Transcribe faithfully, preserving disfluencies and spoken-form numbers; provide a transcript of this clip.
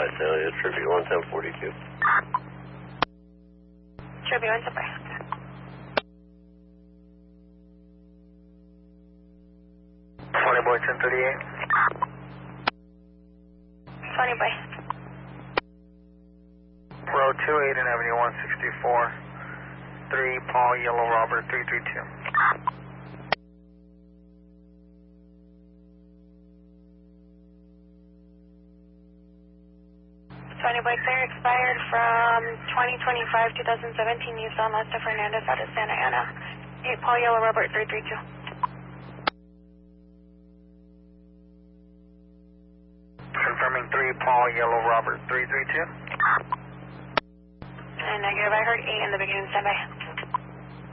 Visalia, Tribute one ten forty-two. Tribute one ten forty-two. twenty boy ten thirty-eight. twenty boy. Road two eight and Avenue one sixty-four. three Paul Yellow Robert three three two. twenty boy clear, expired from twenty twenty-five to twenty seventeen. Nissan Lester Fernandez out of Santa Ana. eight Paul Yellow Robert three three two. Confirming three Paul Yellow Robert three three two. And negative, I heard eight in the beginning, standby.